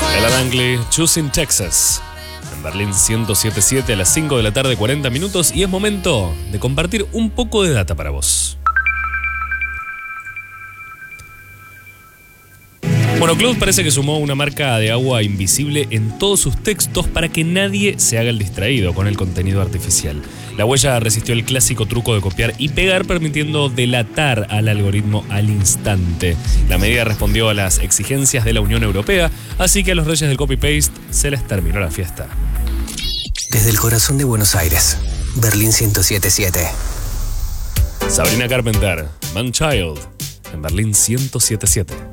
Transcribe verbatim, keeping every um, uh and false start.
Ella Langley, Choosing Texas. En Berlín ciento siete punto siete a las cinco de la tarde, cuarenta minutos. Y es momento de compartir un poco de data para vos. Bueno, Cloud parece que sumó una marca de agua invisible en todos sus textos para que nadie se haga el distraído con el contenido artificial. La huella resistió el clásico truco de copiar y pegar, permitiendo delatar al algoritmo al instante. La medida respondió a las exigencias de la Unión Europea, así que a los reyes del copy-paste se les terminó la fiesta. Desde el corazón de Buenos Aires, Berlín ciento siete punto siete. Sabrina Carpenter, Man Child, en Berlín ciento siete punto siete.